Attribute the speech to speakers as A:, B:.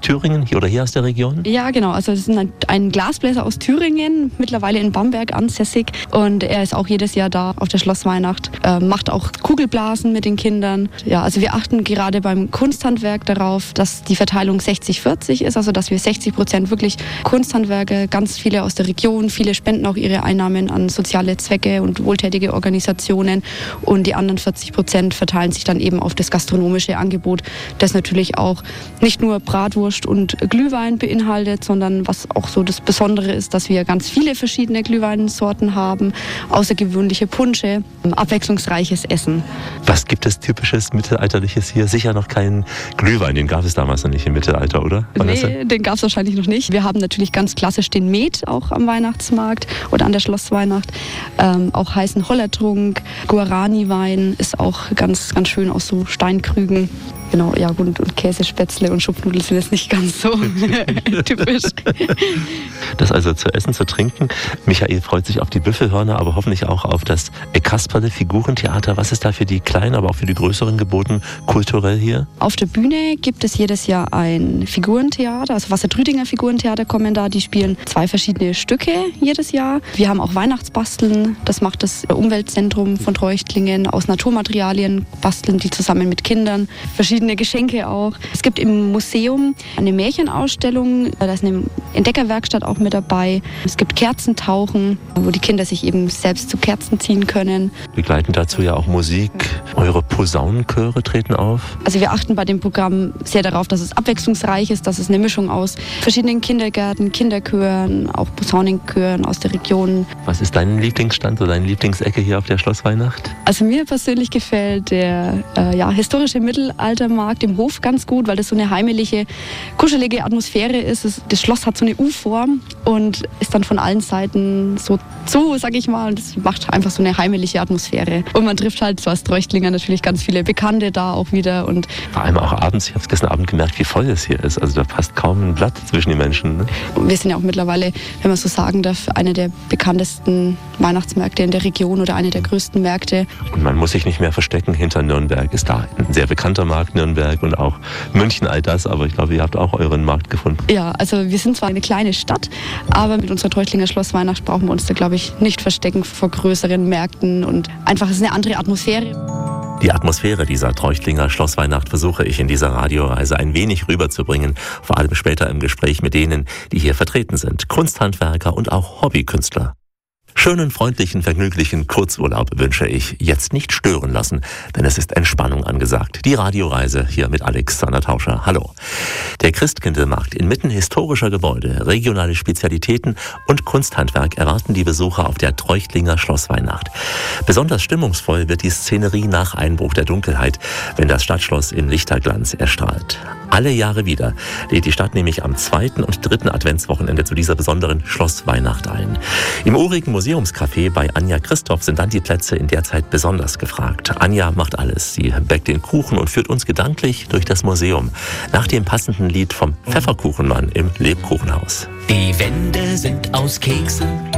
A: Thüringen hier aus der Region?
B: Ja, genau. Also das ist ein Glasbläser aus Thüringen, mittlerweile in Bamberg ansässig. Und er ist auch jedes Jahr da auf der Schlossweihnacht, macht auch Kugelblasen mit den Kindern. Ja, also wir achten gerade beim Kunsthandwerk darauf, dass die Verteilung 60-40 ist, also dass wir 60% wirklich Kunsthandwerker, ganz viele aus der Region, viele spenden auch ihre Einnahmen an soziale Zwecke und wohltätige Organisationen und die anderen 40% verteilen sich dann eben auf das gastronomische Angebot, das natürlich auch nicht nur Bratwurst und Glühwein beinhaltet, sondern was auch so das Besondere ist, dass wir ganz viele verschiedene Glühweinsorten haben, außergewöhnliche Punsche, abwechslungsreiches Essen.
A: Was gibt es typisches Mittelalterliches hier? Sicher noch keinen Glühwein, den gab es damals noch nicht im Mittelalter, oder?
B: Nee, den gab es wahrscheinlich noch nicht. Wir haben natürlich ganz klassisch den Met auch am Weihnachtsmarkt oder an der Schlossweihnacht. Auch heißen Hollertrunk, Guarani-Wein ist auch ganz, ganz schön aus so Steinkrügen. Genau, ja gut, und Käsespätzle und Schupfnudeln sind jetzt nicht ganz so typisch.
A: Das also zu essen, zu trinken. Michael freut sich auf die Büffelhörner, aber hoffentlich auch auf das Kasperle-Figurentheater. Was ist da für die Kleinen, aber auch für die Größeren geboten, kulturell hier?
B: Auf der Bühne gibt es jedes Jahr ein Figurentheater, also Wassertrüdinger Figurentheater kommen da. Die spielen 2 verschiedene Stücke jedes Jahr. Wir haben auch Weihnachtsbasteln, das macht das Umweltzentrum von Treuchtlingen. Aus Naturmaterialien basteln die zusammen mit Kindern. Verschiedene Geschenke auch. Es gibt im Museum eine Märchenausstellung, da ist eine Entdeckerwerkstatt auch mit dabei. Es gibt Kerzentauchen, wo die Kinder sich eben selbst zu Kerzen ziehen können.
A: Begleiten dazu ja auch Musik. Eure Posaunenchöre treten auf.
B: Also wir achten bei dem Programm sehr darauf, dass es abwechslungsreich ist, dass es eine Mischung aus verschiedenen Kindergärten, Kinderchören, auch Posaunenchören aus der Region.
A: Was ist dein Lieblingsstand oder deine Lieblingsecke hier auf der Schlossweihnacht?
B: Also mir persönlich gefällt der historische Mittelaltermarkt im Hof ganz gut, weil das so eine heimelige, kuschelige Atmosphäre ist. Das Schloss hat so eine U-Form und ist dann von allen Seiten so zu, sag ich mal. Und das macht einfach so eine heimelige Atmosphäre. Und man trifft halt so als Treuchtlinger natürlich ganz viele Bekannte da auch wieder. Und
A: vor allem auch abends, ich habe es gestern Abend gemerkt, wie voll es hier ist. Also da passt kaum ein Blatt zwischen den Menschen. Ne?
B: Wir sind ja auch mittlerweile, wenn man so sagen darf, einer der bekanntesten Weihnachtsmärkte in der Region oder einer der größten Märkte.
A: Und man muss sich nicht mehr verstecken hinter Nürnberg. Ist da ein sehr bekannter Markt, Nürnberg, und auch München, all das. Aber ich glaube, ihr habt auch euren Markt gefunden.
B: Ja, also wir sind zwar eine kleine Stadt, aber mit unserer Treuchtlinger Schlossweihnacht brauchen wir uns da, glaube ich, nicht verstecken vor größeren Märkten. Und einfach, es ist eine andere Atmosphäre.
A: Die Atmosphäre dieser Treuchtlinger Schlossweihnacht versuche ich in dieser Radioreise ein wenig rüberzubringen, vor allem später im Gespräch mit denen, die hier vertreten sind, Kunsthandwerker und auch Hobbykünstler. Schönen, freundlichen, vergnüglichen Kurzurlaub wünsche ich. Jetzt nicht stören lassen, denn es ist Entspannung angesagt. Die Radioreise hier mit Alexander Tauscher. Hallo. Der Christkindlmarkt inmitten historischer Gebäude, regionale Spezialitäten und Kunsthandwerk erwarten die Besucher auf der Treuchtlinger Schlossweihnacht. Besonders stimmungsvoll wird die Szenerie nach Einbruch der Dunkelheit, wenn das Stadtschloss in Lichterglanz erstrahlt. Alle Jahre wieder lädt die Stadt nämlich am 2. und 3. Adventswochenende zu dieser besonderen Schlossweihnacht ein. Im urigen Museumscafé bei Anja Christoph sind dann die Plätze in der Zeit besonders gefragt. Anja macht alles. Sie bäckt den Kuchen und führt uns gedanklich durch das Museum. Nach dem passenden Lied vom Pfefferkuchenmann im Lebkuchenhaus.
C: Die Wände sind aus Keksen